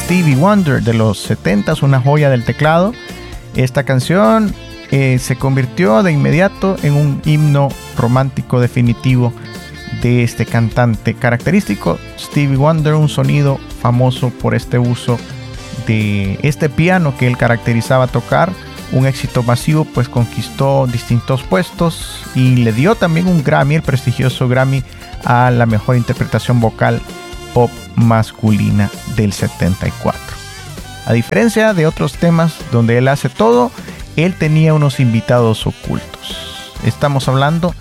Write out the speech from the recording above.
Stevie Wonder de los 70s, una joya del teclado. Esta canción se convirtió de inmediato en un himno romántico definitivo de este cantante característico, Stevie Wonder, un sonido famoso por este uso de este piano que él caracterizaba tocar. Un éxito masivo, pues conquistó distintos puestos y le dio también un Grammy, el prestigioso Grammy, a la mejor interpretación vocal pop masculina del 74. A diferencia de otros temas donde él hace todo, él tenía unos invitados ocultos. Estamos hablando